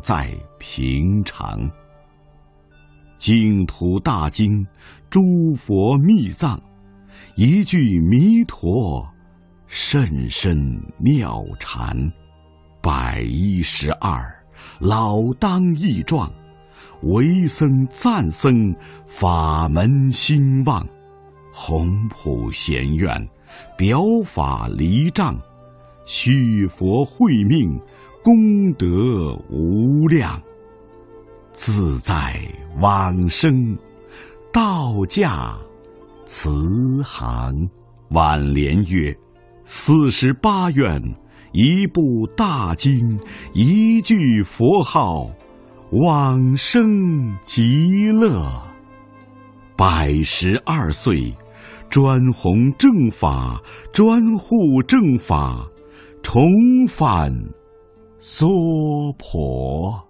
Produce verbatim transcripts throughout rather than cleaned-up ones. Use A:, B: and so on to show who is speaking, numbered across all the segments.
A: 在平常。净土大经，诸佛密藏，一句弥陀，甚深妙禅。百一十二，老当益壮，为僧赞僧，法门兴旺。宏普贤愿，表法离障，续佛慧命，功德无量。自在往生，道驾慈航。挽联曰：四十八愿，一部大经，一句佛号，往生极乐。百十二岁，专弘正法，专护正法，重返娑婆。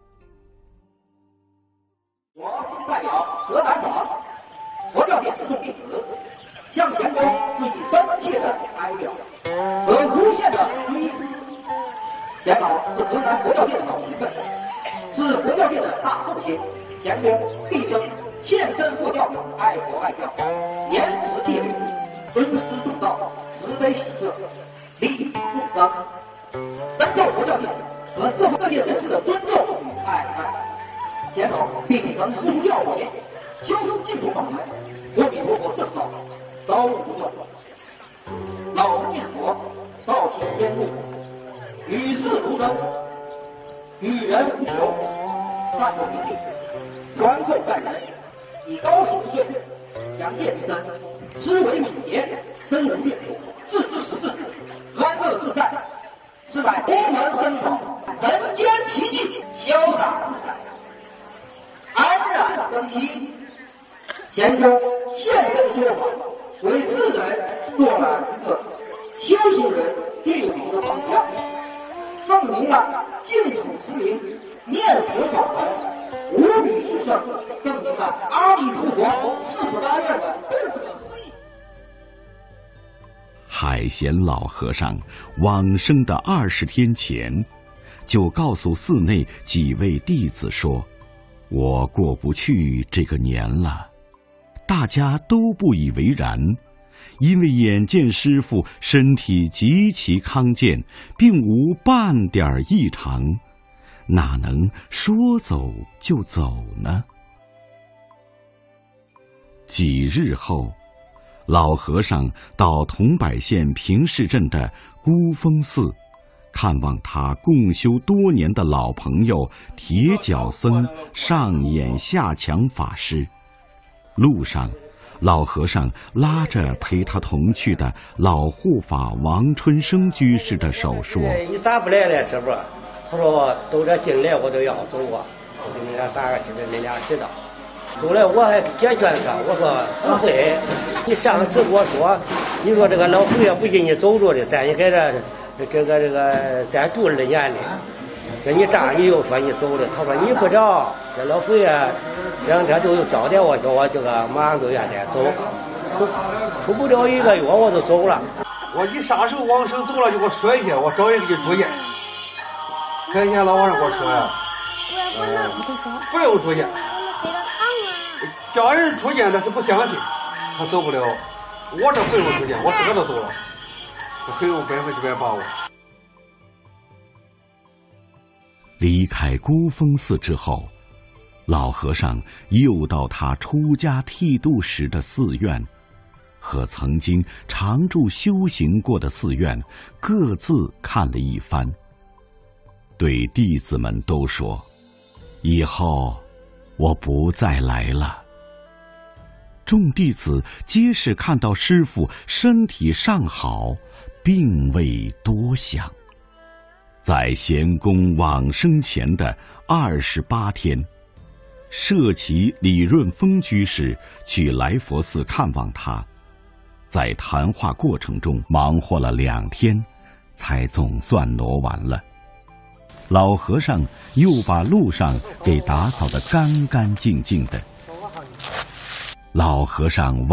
B: 我今代表河南省佛教电视众弟子，向贤公致以深切的哀悼和无限的追思。贤老是河南佛教界的老前辈，是佛教界的大寿星。贤公毕生献身佛教，爱国爱教，严持戒律，尊师重道，慈悲喜舍，利益众生，深受佛教界和社会各界人士的尊重与爱戴。贤老秉承师父教诲，修持净土法门，阿弥陀佛圣道，刀不动，老实念佛，道行天路，与世无争，与人无求，淡泊名利，宽厚待人，以高品之税，扬业之身，思维敏捷，深入阅读，置之实质，安乐自在，是乃功能深广，人间奇迹，潇洒自在，安然生息。贤公现身说法，为世人做了一个修行人最好的榜样，证明了净土持名念佛法门无比殊胜，证明了阿弥陀佛四十八愿的不可思议。
A: 海贤老和尚往生的二十天前，就告诉寺内几位弟子说：“我过不去这个年了。”大家都不以为然，因为眼见师父身体极其康健，并无半点异常，哪能说走就走呢？几日后，老和尚到桐柏县平市镇的孤峰寺，看望他共修多年的老朋友铁脚僧上演下强法师。路上，老和尚拉着陪他同去的老护法王春生居士的手说：“
C: 你咋不来了，师傅？”他说：“都这进来我都要走啊，我给你俩打个知道，你俩知道。”后来我还解劝他，我说：“不会，你上次跟我说，你说这个老佛爷不进你走着的，在你在这这个这个再住二年的。这你这样你又说你走了，他说你不知道，这老佛爷这两天就交代我，叫我这个马上就愿得走，出不了一个月我就走了。
D: 我你啥时候往生走了就给我说一下，我找人给你住院。看见老和尚给我说呀，呃，不用住院，叫人住院他是不相信，他走不了。我这不用住院，我自个都走了，我很有百分之百把握。
A: 离开孤峰寺之后，老和尚又到他出家剃度时的寺院，和曾经常住修行过的寺院各自看了一番，对弟子们都说：“以后我不再来了。”众弟子皆是看到师父身体尚好，并未多想。在贤公往生前的二十八天，舍其李润峰居士去来佛寺看望他，在谈话过程中忙活了两天，才总算挪完了。老和尚又把路上给打扫得干干净净的。老和尚